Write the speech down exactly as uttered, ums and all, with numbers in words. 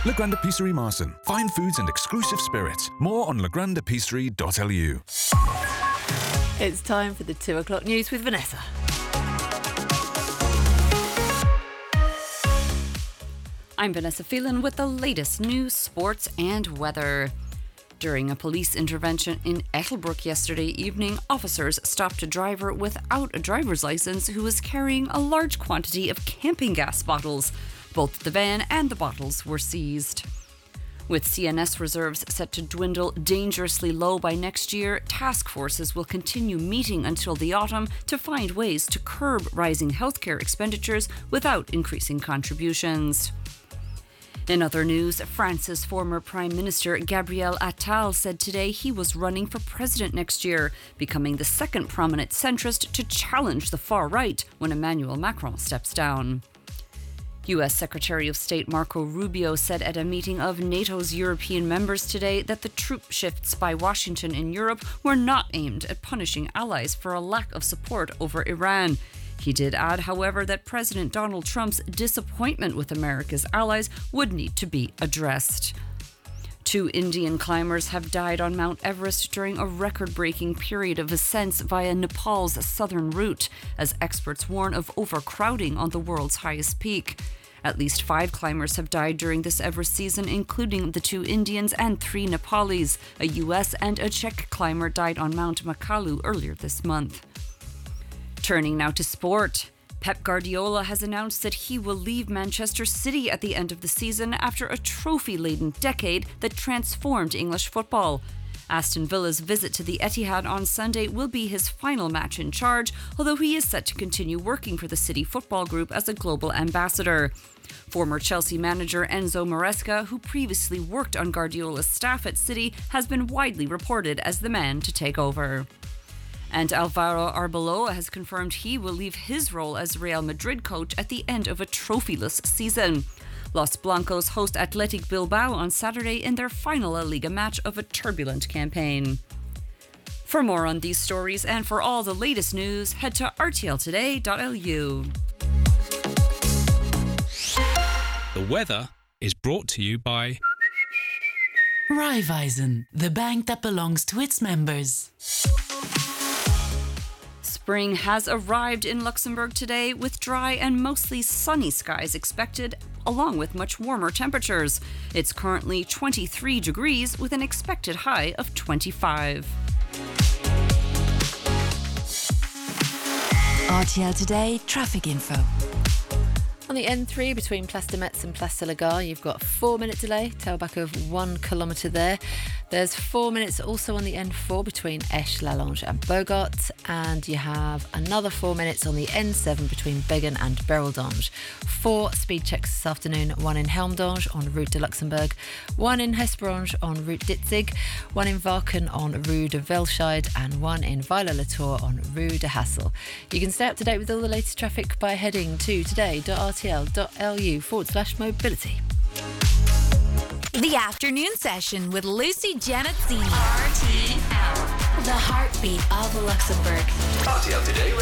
Le Grande Épicerie Marson. Fine foods and exclusive spirits. More on le grande épicerie dot l u. It's time for the two o'clock news with Vanessa. I'm Vanessa Phelan with the latest news, sports and weather. During a police intervention in Ettelbruck yesterday evening, officers stopped a driver without a driver's license who was carrying a large quantity of camping gas bottles. Both the van and the bottles were seized. With C N S reserves set to dwindle dangerously low by next year, task forces will continue meeting until the autumn to find ways to curb rising healthcare expenditures without increasing contributions. In other news, France's former Prime Minister Gabriel Attal said today he was running for president next year, becoming the second prominent centrist to challenge the far right when Emmanuel Macron steps down. U S Secretary of State Marco Rubio said at a meeting of NATO's European members today that the troop shifts by Washington in Europe were not aimed at punishing allies for a lack of support over Iran. He did add, however, that President Donald Trump's disappointment with America's allies would need to be addressed. Two Indian climbers have died on Mount Everest during a record-breaking period of ascents via Nepal's southern route, as experts warn of overcrowding on the world's highest peak. At least five climbers have died during this Everest season, including the two Indians and three Nepalis. A U S and a Czech climber died on Mount Makalu earlier this month. Turning now to sport. Pep Guardiola has announced that he will leave Manchester City at the end of the season after a trophy-laden decade that transformed English football. Aston Villa's visit to the Etihad on Sunday will be his final match in charge, although he is set to continue working for the City Football Group as a global ambassador. Former Chelsea manager Enzo Maresca, who previously worked on Guardiola's staff at City, has been widely reported as the man to take over. And Alvaro Arbeloa has confirmed he will leave his role as Real Madrid coach at the end of a trophyless season. Los Blancos host Athletic Bilbao on Saturday in their final La Liga match of a turbulent campaign. For more on these stories and for all the latest news, head to r t l today dot l u. The weather is brought to you by Raiffeisen, the bank that belongs to its members. Spring has arrived in Luxembourg today with dry and mostly sunny skies expected, along with much warmer temperatures. It's currently twenty-three degrees with an expected high of twenty-five. R T L Today traffic info. On the N three between Place de Metz and Place de la Gare, you've got a four minute delay, tailback of one kilometre there. There's four minutes also on the N four between Esch, Lallange and Bogart, and you have another four minutes on the N seven between Beggen and Bereldange. Four speed checks this afternoon, one in Helmdange on route de Luxembourg, one in Hesperange on route Ditzig, one in Varken on rue de Velscheid, and one in Weiler-le-Tour on rue de Hassel. You can stay up to date with all the latest traffic by heading to today.rtl.lu forward slash mobility. The afternoon session with Lucy Janet Senior R T L, the heartbeat of Luxembourg. R T L Today